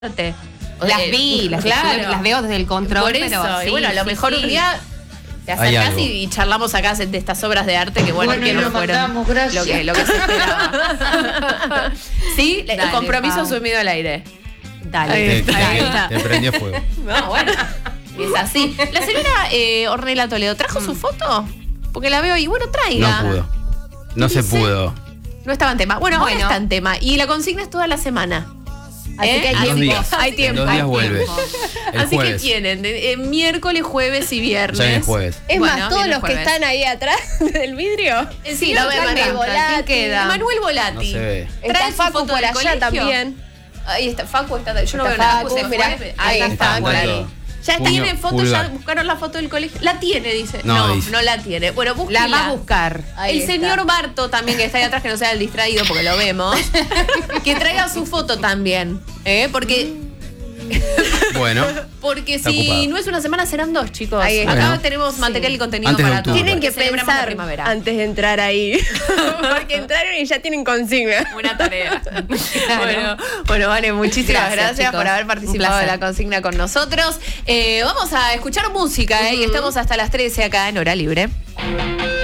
Las vi, las veo desde el control. Por eso, pero y bueno, a lo mejor un día te acercás y charlamos acá de estas obras de arte que que no fueron lo que se esperaba. Sí, el compromiso sumido al aire. Dale. Te prendió fuego. No, bueno, es así. La señora Ornella Toledo, ¿trajo su foto? Porque la veo ahí. Bueno, traiga. No pudo. No se pudo. No estaba en tema. Bueno, ahora está en tema. Y la consigna es toda la semana. Así que hay tiempo. En 2 días vuelve. Así que tienen miércoles, jueves y viernes. Ya viene jueves. Es más, todos los que están ahí atrás del vidrio. Sí, lo vemos. ¿Quién queda? Manuel Volati. No se ve. Está Facu por allá también. Ahí está, Facu está. Yo no veo Facu, nada. Puse, mirá, ahí está. Ya tiene foto, pulgar. ya buscaron la foto del colegio. La tiene, dice. No, dice. No la tiene. Bueno, búsquela. La va a buscar. El señor Barto también, que está ahí atrás, que no sea el distraído porque lo vemos. Que traiga su foto también. Porque Bueno. Porque Está si ocupado. no es una semana, serán 2, chicos. Ahí Acá está. tenemos material y contenido Antes de para octubre. todos. Tienen que Celebramos la pensar primavera. antes de entrar ahí. Porque entraron y ya tienen consigna. Una tarea. Bueno, Vane, muchísimas gracias chicos. por haber Un participado de placer. la consigna con nosotros. Vamos a escuchar música y estamos hasta las 13 acá en Hora Libre.